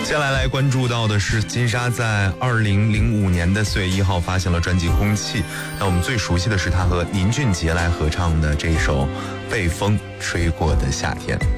接下来关注到的是金莎在2005年的4月1号发行了专辑《空气》，那我们最熟悉的是她和林俊杰来合唱的这一首《被风吹过的夏天》。